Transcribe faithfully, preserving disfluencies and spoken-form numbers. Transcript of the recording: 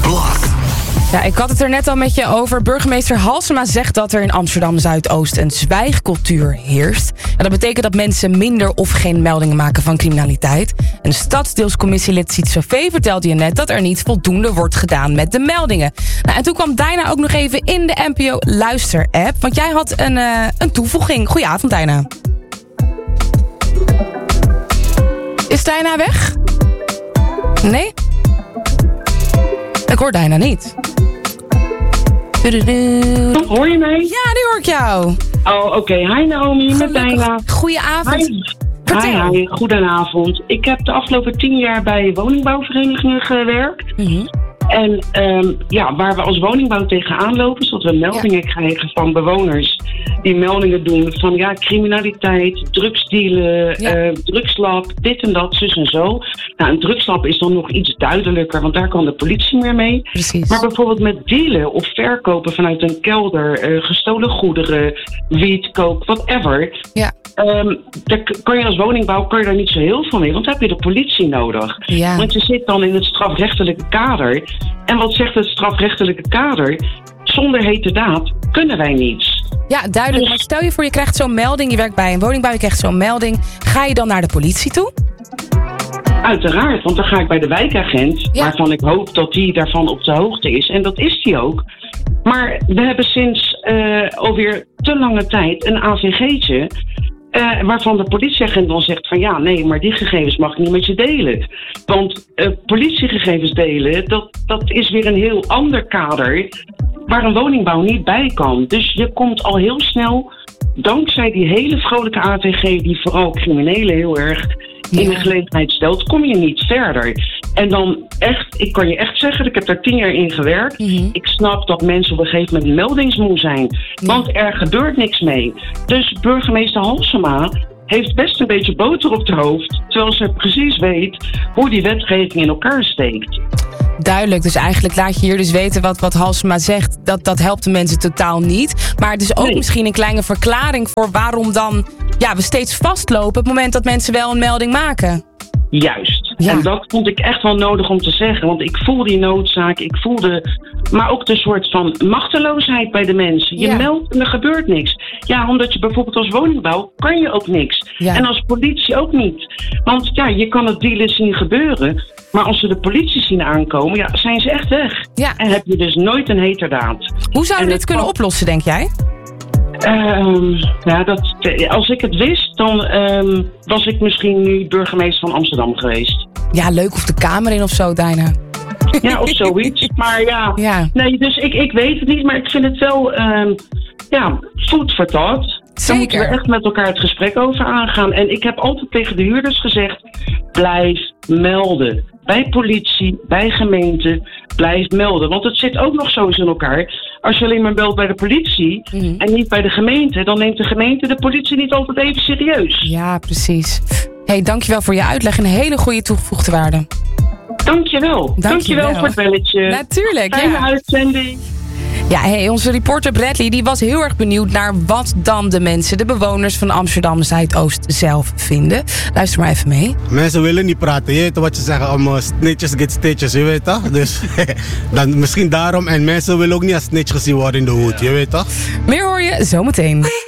Blast. Ja, ik had het er net al met je over. Burgemeester Halsema zegt dat er in Amsterdam Zuidoost een zwijgcultuur heerst. En dat betekent dat mensen minder of geen meldingen maken van criminaliteit. En stadsdeelscommissielid Sietse V vertelde je net dat er niet voldoende wordt gedaan met de meldingen. Nou, en toen kwam Dijna ook nog even in de N P O Luister-app. Want jij had een, uh, een toevoeging. Goedenavond, Dijna. Is Dijna weg? Nee? Ik hoor Dijna niet. Hoor je mij? Ja, nu hoor ik jou. Oh, oké. Okay. Hi Naomi, met Dijna. Goedenavond. Hi. Hi, hi. Goedenavond. Ik heb de afgelopen tien jaar bij woningbouwverenigingen gewerkt. Mm-hmm. En um, ja, waar we als woningbouw tegenaan lopen, is dat we meldingen ja. krijgen van bewoners die meldingen doen van ja, criminaliteit, drugsdealen, ja. uh, drugslab, dit en dat, zus en zo. Nou, een drugslab is dan nog iets duidelijker, want daar kan de politie meer mee. Precies. Maar bijvoorbeeld met dealen of verkopen vanuit een kelder, uh, gestolen goederen, wiet, kook, whatever. Ja. Um, daar kan je als woningbouw kan je daar niet zo heel veel mee, want dan heb je de politie nodig. Ja. Want je zit dan in het strafrechtelijke kader. En wat zegt het strafrechtelijke kader? Zonder heterdaad kunnen wij niets. Ja, duidelijk. Dus... Maar stel je voor, je krijgt zo'n melding, je werkt bij een woningbouw, je krijgt zo'n melding. Ga je dan naar de politie toe? Uiteraard, want dan ga ik bij de wijkagent, ja. waarvan ik hoop dat die daarvan op de hoogte is. En dat is die ook. Maar we hebben sinds uh, alweer te lange tijd een A V G'tje... Uh, waarvan de politieagent dan zegt van ja, nee, maar die gegevens mag ik niet met je delen. Want uh, politiegegevens delen, dat, dat is weer een heel ander kader waar een woningbouw niet bij kan. Dus je komt al heel snel, dankzij die hele vrolijke A V G die vooral criminelen heel erg in de gelegenheid stelt, kom je niet verder. En dan echt, ik kan je echt zeggen, ik heb daar tien jaar in gewerkt. Mm-hmm. Ik snap dat mensen op een gegeven moment meldingsmoe zijn. Want er gebeurt niks mee. Dus burgemeester Halsema heeft best een beetje boter op het hoofd, terwijl ze precies weet hoe die wetgeving in elkaar steekt. Duidelijk, dus eigenlijk laat je hier dus weten wat, wat Halsema zegt. Dat, dat helpt de mensen totaal niet. Maar het is ook nee. misschien een kleine verklaring voor waarom dan ja, we steeds vastlopen op het moment dat mensen wel een melding maken. Juist. Ja. En dat vond ik echt wel nodig om te zeggen. Want ik voel die noodzaak, ik voelde... Maar ook de soort van machteloosheid bij de mensen. Je ja. meldt en er gebeurt niks. Ja, omdat je bijvoorbeeld als woningbouw kan je ook niks. Ja. En als politie ook niet. Want ja, je kan het dealen zien gebeuren. Maar als ze de politie zien aankomen, ja, zijn ze echt weg. Ja. En heb je dus nooit een heterdaad. Hoe zouden we dit kunnen kan... oplossen, denk jij? Um, ja, dat, als ik het wist, dan um, was ik misschien nu burgemeester van Amsterdam geweest. Ja, leuk, of de Kamer in of zo, Dijna. Ja, of zoiets. Maar ja, ja. nee, dus ik, ik weet het niet, maar ik vind het wel, um, ja, food for thought. Daar moeten we echt met elkaar het gesprek over aangaan. En ik heb altijd tegen de huurders gezegd, blijf melden. Bij politie, bij gemeente, blijf melden. Want het zit ook nog zo eens in elkaar. Als je alleen maar belt bij de politie mm-hmm. en niet bij de gemeente, dan neemt de gemeente de politie niet altijd even serieus. Ja, precies. Hey, dankjewel voor je uitleg. Een hele goede toegevoegde waarde. Dankjewel. Dankjewel, dankjewel voor het belletje. Natuurlijk, Fijne ja. uitzending. Ja, hey, onze reporter Bradley die was heel erg benieuwd naar wat dan de mensen, de bewoners van Amsterdam Zuidoost zelf vinden. Luister maar even mee. Mensen willen niet praten, je weet wat je zegt, om uh, snitches get stitches, je weet toch? Dus dan misschien daarom. En mensen willen ook niet als snitch gezien worden in de hoed, je weet toch? Meer hoor je zometeen.